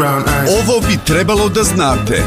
Ovo bi trebalo da znate.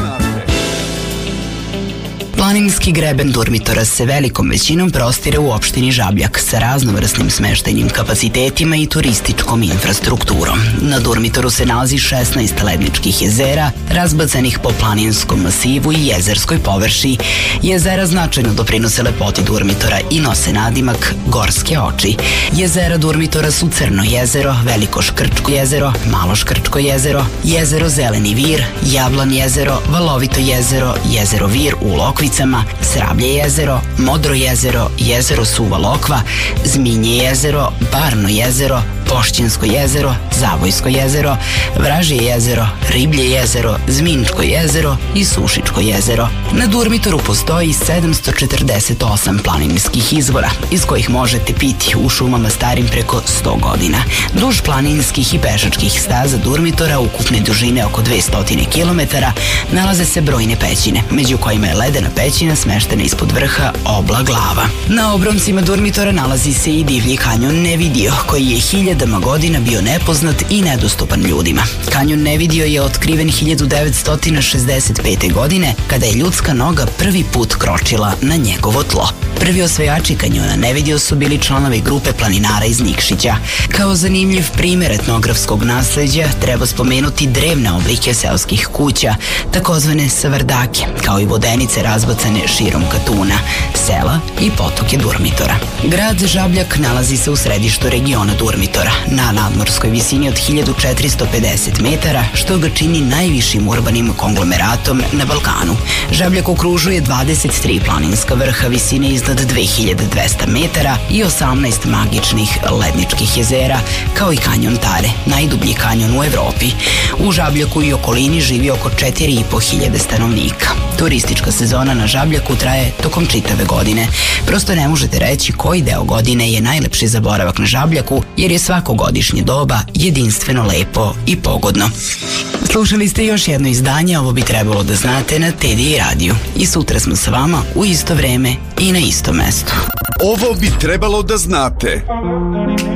Planinski greben Durmitora se velikom većinom prostire u opštini Žabljak sa raznovrsnim smeštajnim kapacitetima i turističkom infrastrukturom. Na Durmitoru se nalazi 16 ledničkih jezera, razbacanih po planinskom masivu i jezerskoj površiji. Jezera značajno doprinose lepoti Durmitora i nose nadimak Gorske oči. Jezera Durmitora su Crno jezero, Veliko Škrčko jezero, Malo Škrčko jezero, jezero Zeleni Vir, Jablan jezero, Valovito jezero, jezero Vir u Lokvicama, Srablje jezero, Modro jezero, jezero Suva Lokva, Zminje jezero, Barno jezero, Pošćinsko jezero, Zavojsko jezero, Vražje jezero, Riblje jezero, Zminčko jezero i Sušičko jezero. Na Durmitoru postoji 748 planinskih izvora, iz kojih možete piti u šumama starim preko 100 godina. Duž planinskih i pešačkih staza Durmitora, ukupne dužine oko 200 km, nalaze se brojne pećine, među kojima je ledena pećina smeštena ispod vrha Obla Glava. Na obroncima Durmitora nalazi se i divlji kanjon Nevidio, koji je hiljadama godina bio nepoznat i nedostupan ljudima. Kanjon Nevidio je otkriven 1965. godine, kada je ljudska noga prvi put kročila na njegovo tlo. Prvi osvajači kanjona Nevidio su bili članovi grupe planinara iz Nikšića. Kao zanimljiv primer etnografskog nasleđa treba spomenuti drevne oblike seoskih kuća, takozvane savardake, kao i vodenice razbacane širom Katuna, sela i potoke Durmitora. Grad Žabljak nalazi se u središtu regiona Durmitora, na nadmorskoj visini od 1450 metara, što ga čini najvišim urbanim konglomeratom na Balkanu. Žabljak okružuje 23 planinska vrha visine iznad 2200 metara i 18 magičnih ledničkih jezera, kao i kanjon Tare, najdublji kanjon u Evropi. U Žabljaku i okolini živi oko 4500 stanovnika. Turistička sezona na Žabljaku traje tokom čitave godine. Prosto ne možete reći koji deo godine je najlepši za boravak na Žabljaku, jer je svako godišnje doba jedinstveno lepo i pogodno. Slušali ste još jedno izdanje, ovo bi trebalo da znate, na TDI radiju. I sutra smo sa vama u isto vreme i na istom mestu. Ovo bi trebalo da znate.